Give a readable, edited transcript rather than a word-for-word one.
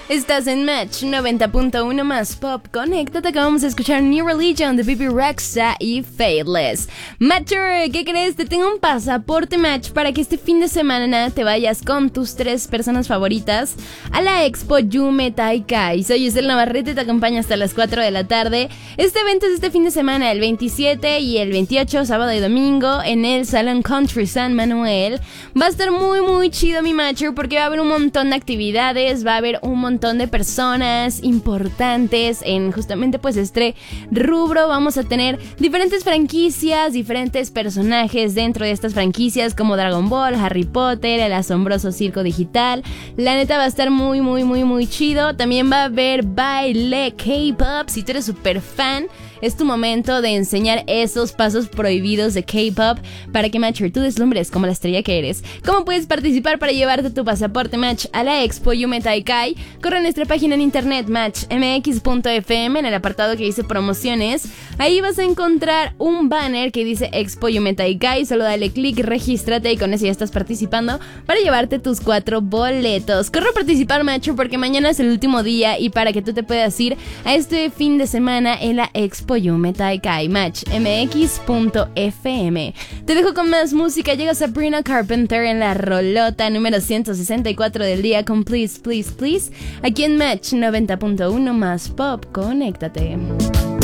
Estás en Match 90.1 más Pop. Conéctate que vamos a escuchar New Religion de Bebe Rexha y Faithless. Matcher, ¿qué crees? Te tengo un pasaporte Match para que este fin de semana te vayas con tus 3 personas favoritas a la Expo Yume Taikai. Soy Giselle Navarrete y te acompaño hasta las 4 de la tarde. Este evento es este fin de semana, el 27 y el 28, sábado y domingo, en el Salón Country San Manuel. Va a estar muy chido mi Matcher porque va a haber un montón de actividades, va a haber un montón de personas importantes en justamente pues este rubro. Vamos a tener diferentes franquicias, diferentes personajes dentro de estas franquicias como Dragon Ball, Harry Potter, el asombroso circo digital. La neta va a estar muy chido. También va a haber baile K-pop. Si tú eres súper fan, es tu momento de enseñar esos pasos prohibidos de K-pop para que Matcher tú deslumbres como la estrella que eres. ¿Cómo puedes participar para llevarte tu pasaporte Match a la Expo Yume Taikai? Corre a nuestra página en internet matchmx.fm en el apartado que dice promociones. Ahí vas a encontrar un banner que dice Expo Yume Taikai. Solo dale clic, regístrate y con eso ya estás participando para llevarte tus 4 boletos. Corre a participar Matcher porque mañana es el último día y para que tú te puedas ir a este fin de semana en la Expo Yume Taikai. Matchmx.fm. Te dejo con más música. Llega Sabrina Carpenter en la rolota número 164 del día con Please Please Please aquí en Match 90.1 más Pop. Conéctate.